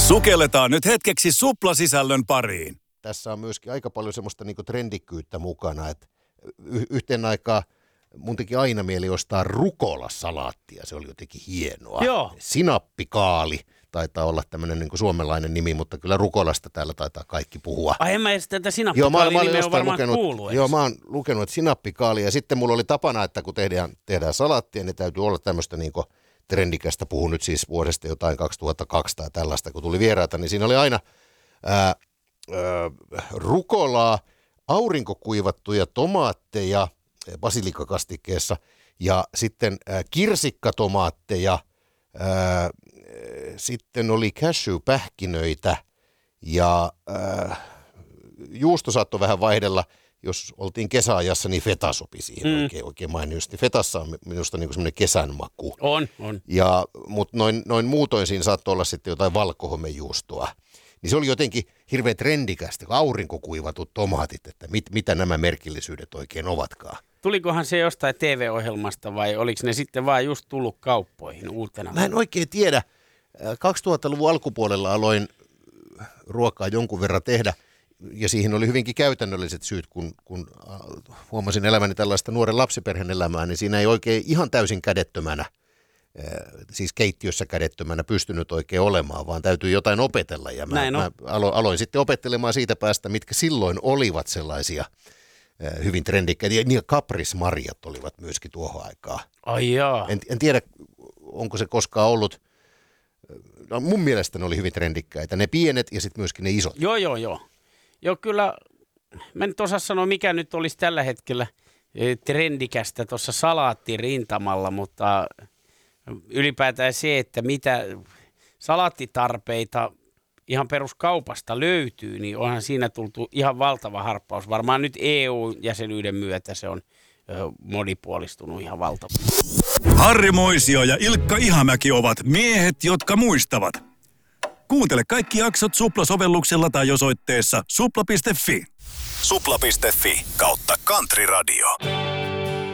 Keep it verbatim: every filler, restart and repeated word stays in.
Sukelletaan nyt hetkeksi suplasisällön pariin. Tässä on myöskin aika paljon semmoista niinku trendikkyyttä mukana, että y- yhteen aikaan mun teki aina mieli ostaa rukolasalaattia, se oli jotenkin hienoa. Joo. Sinappikaali taitaa olla tämmöinen niinku suomalainen nimi, mutta kyllä rukolasta täällä taitaa kaikki puhua. Ai en mä edes tätä Joo, mä, mä olin sinappikaali-nimeä jostain varmaan lukenut, kuullut. joo, mä oon lukenut, että sinappikaali, ja sitten mulla oli tapana, että kun tehdään, tehdään salaattia, niin täytyy olla tämmöistä niinku trendikästä, puhun nyt siis vuodesta jotain kaksituhattakaksi tai tällaista, kun tuli vieraita, niin siinä oli aina ää, ää, rukolaa, aurinkokuivattuja tomaatteja basilikakastikkeessa ja sitten ää, kirsikkatomaatteja, ää, sitten oli cashew-pähkinöitä ja ää, juusto saattoi vähän vaihdella. Jos oltiin kesäajassa, niin feta sopi siihen mm. oikein, oikein mainiosti. Fetassa on minusta niin semmoinen kesän maku. On, on. Ja, mutta noin, noin muutoin siinä saattoi olla sitten jotain valkohomejuustoa. Niin se oli jotenkin hirveän trendikästä, aurinkokuivatut tomaatit, että mit, mitä nämä merkillisyydet oikein ovatkaan. Tulikohan se jostain T V-ohjelmasta vai oliko ne sitten vaan just tullut kauppoihin uutena? Mä en oikein tiedä. kaksituhattaluvun alkupuolella aloin ruokaa jonkun verran tehdä. Ja siihen oli hyvinkin käytännölliset syyt, kun, kun huomasin elämäni tällaista nuoren lapsiperheen elämää, niin siinä ei oikein ihan täysin kädettömänä, siis keittiössä kädettömänä pystynyt oikein olemaan, vaan täytyy jotain opetella. Ja mä, mä aloin, aloin sitten opettelemaan siitä päästä, mitkä silloin olivat sellaisia hyvin trendikkäitä. Ja niin kaprismarjat olivat myöskin tuohon aikaan. Ai jaa. En, en tiedä, onko se koskaan ollut, no mun mielestä ne oli hyvin trendikkäitä. Ne pienet ja sitten myöskin ne isot. Joo, joo, joo. Joo, kyllä, mä nyt osaa sanoa, mikä nyt olisi tällä hetkellä trendikästä tuossa salaattirintamalla, mutta ylipäätään se, että mitä salaattitarpeita ihan peruskaupasta löytyy, niin onhan siinä tultu ihan valtava harppaus. Varmaan nyt E U-jäsenyyden myötä se on monipuolistunut ihan valtavasti. Harri Moisio ja Ilkka Ihamäki ovat miehet, jotka muistavat. Kuuntele kaikki jaksot Supla-sovelluksella tai osoitteessa supla piste fi. supla piste fi kautta Country Radio.